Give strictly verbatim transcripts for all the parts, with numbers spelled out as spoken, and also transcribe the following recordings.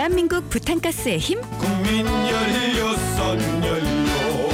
대한민국 부탄가스의 힘 국민 열여섯 연료.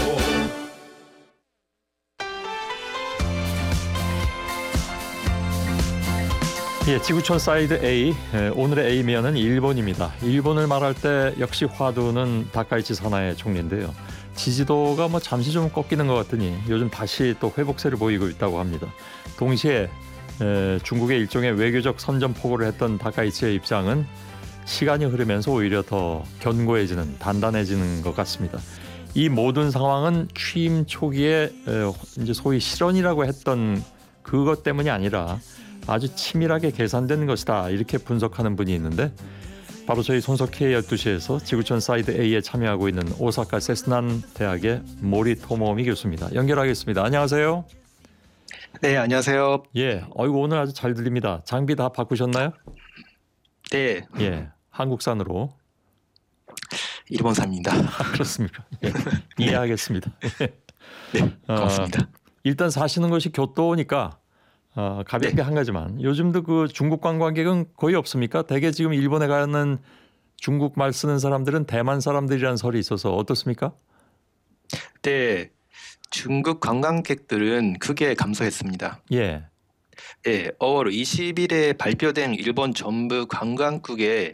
예, 지구촌 사이드 A, 예, 오늘의 A면은 일본입니다. 일본을 말할 때 역시 화두는 다카이치 사나이 총리인데요. 지지도가 뭐 잠시 좀 꺾이는 것 같더니 요즘 다시 또 회복세를 보이고 있다고 합니다. 동시에 에, 중국의 일종의 외교적 선전포고를 했던 다카이치의 입장은 시간이 흐르면서 오히려 더 견고해지는, 단단해지는 것 같습니다. 이 모든 상황은 취임 초기에 에, 이제 소위 실언이라고 했던 그것 때문이 아니라 아주 치밀하게 계산된 것이다, 이렇게 분석하는 분이 있는데, 바로 저희 손석희의 열두 시에서 지구촌 사이드 A에 참여하고 있는 오사카 세스난 대학의 모리 토모미 교수입니다. 연결하겠습니다. 안녕하세요. 네, 안녕하세요. 예, 어이구 오늘 아주 잘 들립니다. 장비 다 바꾸셨나요? 네. 예, 한국산으로. 일본산입니다. 아, 그렇습니까? 예, 이해하겠습니다. 네, 고맙습니다. 어, 일단 사시는 것이 교토니까 어, 가볍게 네. 한 가지만, 요즘도 그 중국 관광객은 거의 없습니까? 대개 지금 일본에 가는 중국말 쓰는 사람들은 대만 사람들이라는 설이 있어서 어떻습니까? 네, 중국 관광객들은 크게 감소했습니다. 예, 네, 어월 이십 일에 발표된 일본 전부 관광국의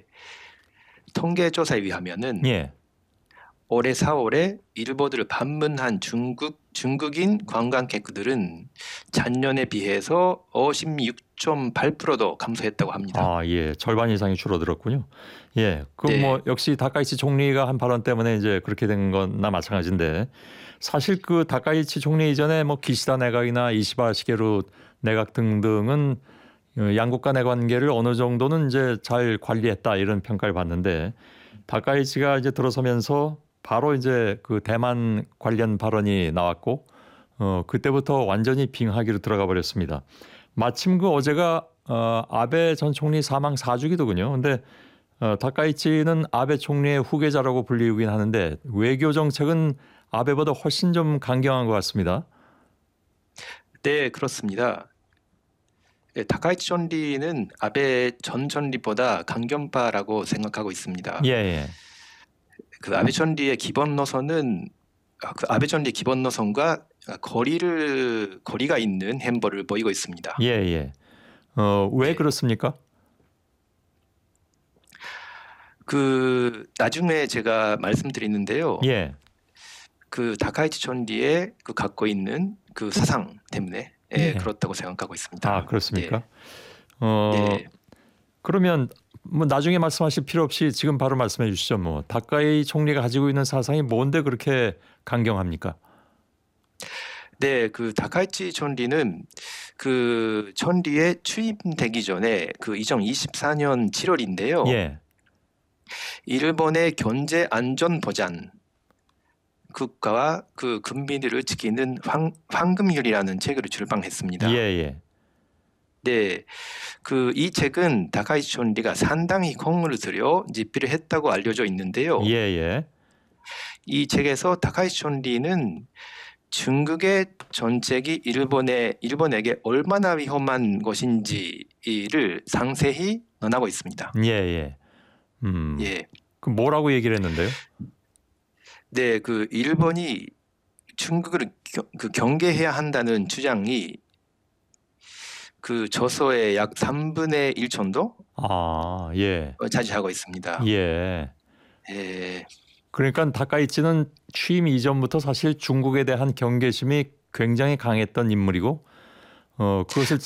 통계조사에 의하면은 예. 올해 사월에 일본을 방문한 중국 중국인 관광객들은 작년에 비해서 오십육 점 팔 퍼센트도 감소했다고 합니다. 아, 예, 절반 이상이 줄어들었군요. 예, 그 네. 뭐 역시 다카이치 총리가 한 발언 때문에 이제 그렇게 된 거나 마찬가지인데, 사실 그 다카이치 총리 이전에 뭐 기시다 내각이나 이시바 시게루 내각 등등은 양국 간의 관계를 어느 정도는 이제 잘 관리했다, 이런 평가를 받는데, 다카이치가 이제 들어서면서 바로 이제 그 대만 관련 발언이 나왔고, 어 그때부터 완전히 빙하기로 들어가 버렸습니다. 마침 그 어제가 어 아베 전 총리 사망 사 주기도군요. 근데 어 다카이치는 아베 총리의 후계자라고 불리우긴 하는데 외교 정책은 아베보다 훨씬 좀 강경한 것 같습니다. 네, 그렇습니다. 네, 다카이치 총리는 아베 전 총리보다 강경파라고 생각하고 있습니다. 예, 예. 그 아베 총리의 기본 노선은 아, 그 아베 총리의 기본 노선과 거리를 거리가 있는 행보를 보이고 있습니다. 예, 예. 어, 왜 네. 그렇습니까? 그 나중에 제가 말씀드리는데요. 예. 그 다카이치 총리의 그 갖고 있는 그 사상 때문에 예, 예. 그렇다고 생각하고 있습니다. 아, 그렇습니까? 네. 어, 네. 그러면 뭐 나중에 말씀하실 필요 없이 지금 바로 말씀해 주시죠. 뭐 다카이 총리가 가지고 있는 사상이 뭔데 그렇게 강경합니까? 네, 그 다카이치 총리는 그 총리에 취임되기 전에 그 이천이십사 년 칠월인데요. 예. 일본의 경제 안전 보장 국가와 그 국민들을 지키는 황, 황금률이라는 책을 출版했습니다. 예, 예. 네, 그 이 책은 다카이치 총리가 상당히 공을 들여 집필을 했다고 알려져 있는데요. 예, 예. 이 책에서 다카이치 총리는 중국의 정책이 일본에 일본에게 얼마나 위험한 것인지를 상세히 논하고 있습니다. 예, 예. 음. 예, 그 뭐라고 얘기를 했는데요? 네, 그 일본이 중국을 겨, 그 경계해야 한다는 주장이 그 저서의 약 삼분의 일 정도 아, 예. 어, 차지하고 있습니다. 예. 예, 그러니까 다카이치는 취임 이전부터 사실 중국에 대한 경계심이 굉장히 강했던 인물이고, 어 그것을